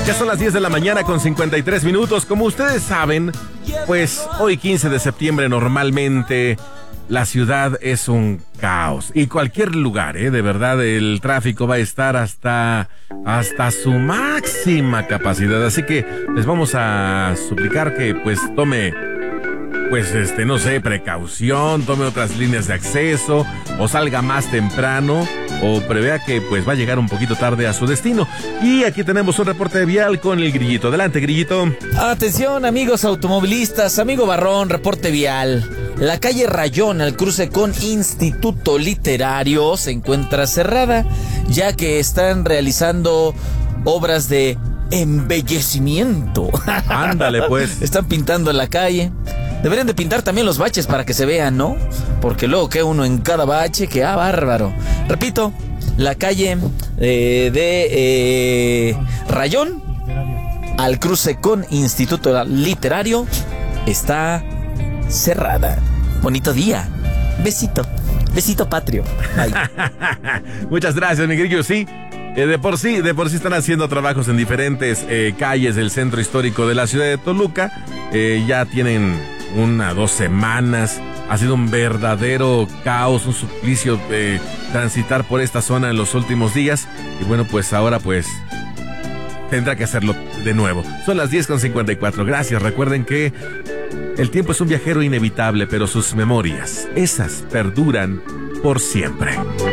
Ya son las 10 de la mañana con 53 minutos. Como ustedes saben, pues hoy 15 de septiembre normalmente la ciudad es un caos. Y cualquier lugar, de verdad, el tráfico va a estar hasta su máxima capacidad. Así que les vamos a suplicar que pues tome, no sé, precaución, tome otras líneas de acceso, o salga más temprano, o prevea que pues va a llegar un poquito tarde a su destino. Y aquí tenemos un reporte vial con el Grillito. Adelante, Grillito. Atención, amigos automovilistas, amigo Barrón, reporte vial. La calle Rayón, al cruce con Instituto Literario, se encuentra cerrada, ya que están realizando obras de embellecimiento. Ándale, pues. Están pintando la calle. Deberían de pintar también los baches para que se vean, ¿no? Porque luego queda uno en cada bache, que bárbaro. Repito, la calle Rayón, al cruce con Instituto Literario, está cerrada. Bonito día. Besito patrio. Bye. Muchas gracias, mi grillo. Sí, de por sí están haciendo trabajos en diferentes calles del centro histórico de la ciudad de Toluca. Ya tienen 1 o 2 semanas. Ha sido un verdadero caos, un suplicio transitar por esta zona en los últimos días. Y bueno, pues ahora pues tendrá que hacerlo de nuevo. Son las 10:54. Gracias. Recuerden que el tiempo es un viajero inevitable, pero sus memorias, esas perduran por siempre.